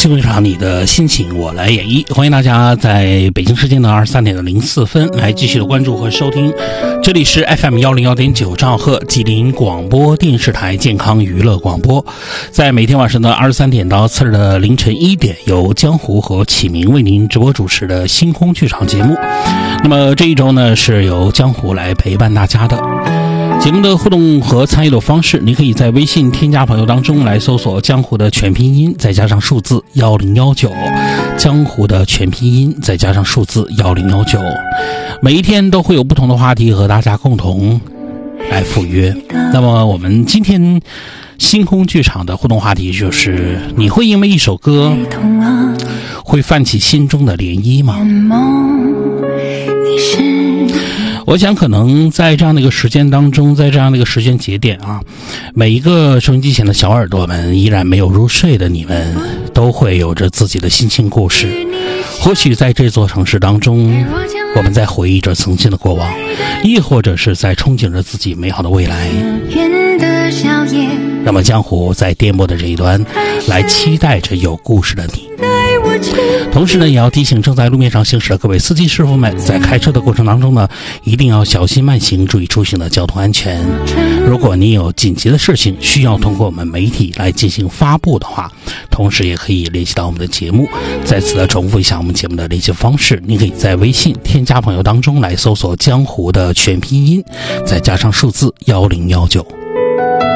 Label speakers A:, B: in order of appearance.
A: 新闻场你的心情我来演绎，欢迎大家在北京时间的23点04分来继续的关注和收听，这里是 FM 101.9兆赫吉林广播电视台健康娱乐广播，在每天晚上的23点到次日的凌晨1点，由江湖和启明为您直播主持的星空剧场节目。那么这一周呢，是由江湖来陪伴大家的。节目的互动和参与的方式，你可以在微信添加朋友当中来搜索江湖的全拼音再加上数字1019，江湖的全拼音再加上数字1019。每一天都会有不同的话题和大家共同来赴约。那么我们今天星空剧场的互动话题就是：你会因为一首歌会泛起心中的涟漪吗？我想可能在这样的一个时间当中，在这样的一个时间节点啊，每一个收音机前的小耳朵们，依然没有入睡的你们，都会有着自己的心情故事。或许在这座城市当中，我们在回忆着曾经的过往，亦或者是在憧憬着自己美好的未来。那么江湖在颠簸的这一端，来期待着有故事的你。同时呢，也要提醒正在路面上行驶的各位司机师傅们，在开车的过程当中呢，一定要小心慢行，注意出行的交通安全。如果你有紧急的事情需要通过我们媒体来进行发布的话，同时也可以联系到我们的节目。再次的重复一下我们节目的联系方式，你可以在微信添加朋友当中来搜索江湖的全拼音再加上数字1019。